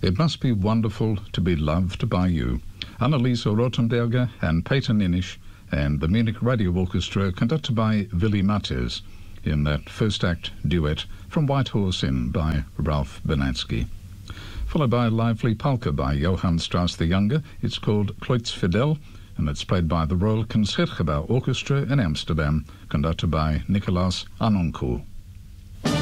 It Must Be Wonderful to Be Loved by You. Anneliese Rothenberger and Peter Ninisch and the Munich Radio Orchestra, conducted by Willy Mattes in that first act duet from White Horse Inn by Ralph Bernatsky. Followed by a lively polka by Johann Strauss the Younger. It's called Kreuzfidel, and it's played by the Royal Concertgebouw Orchestra in Amsterdam, conducted by Nicolaas Anoncourt.